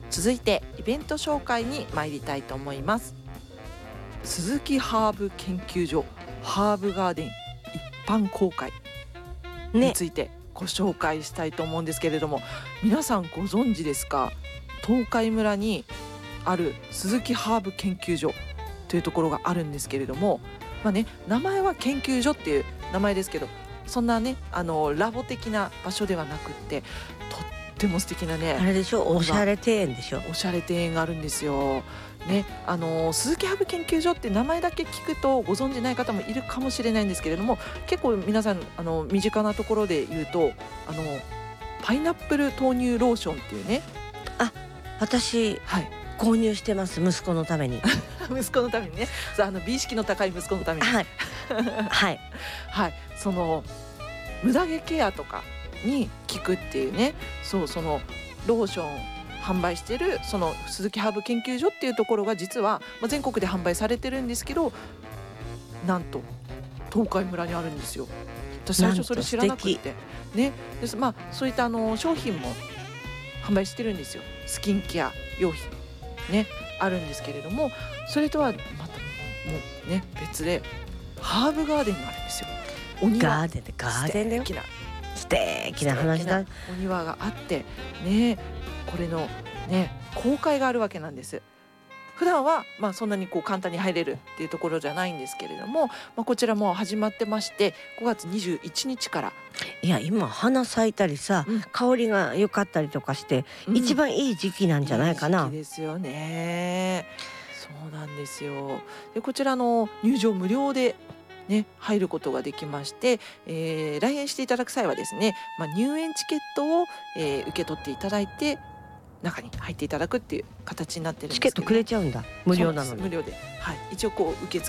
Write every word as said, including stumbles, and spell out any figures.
続いてイベント紹介に参りたいと思います。鈴木ハーブ研究所ハーブガーデン一般公開についてご紹介したいと思うんですけれども、ね、皆さんご存知ですか？東海村にある鈴木ハーブ研究所というところがあるんですけれども、まあね、名前は研究所っていう名前ですけど、そんなねあのラボ的な場所ではなくって、とっても素敵なね、 あれでしょ、おしゃれ庭園でしょ。 おしゃれ庭園があるんですよ。ね、あの鈴木ハーブ研究所って名前だけ聞くとご存じない方もいるかもしれないんですけれども、結構皆さんあの身近なところで言うと、あのパイナップル豆乳ローションっていうね、 あ、私、はい、購入してます、息子のために息子のためにね、あの美意識の高い息子のために、 はいはいはい、その無駄毛ケアとかに効くっていうね、そうそのローション販売してるその鈴木ハーブ研究所っていうところが実は、まあ、全国で販売されてるんですけど、なんと東海村にあるんですよ。私最初それ知らなくてね、です、まあ、そういったあの商品も販売してるんですよ。スキンケア用品ねあるんですけれども、それとはまたもうね別でハーブガーデンがあるんですよ。お庭ガーデンでガーデンだよ。 素敵な素敵な話だ。 お庭があってね、これのね公開があるわけなんです。普段はまあそんなにこう簡単に入れるっていうところじゃないんですけれども、まあ、こちらも始まってまして、ごがつにじゅういちにちから。 いや今花咲いたりさ、うん、香りが良かったりとかして、うん、一番いい時期なんじゃないかな。 いい時期ですよね。そうなんですよ。でこちらの入場無料でね、入ることができまして、えー、来園していただく際はですね、まあ、入園チケットを、えー、受け取っていただいて中に入っていただくっていう形になってるんですけど、 チケットくれちゃうんだ、無料なのに。 無料で、はい、一応こう受付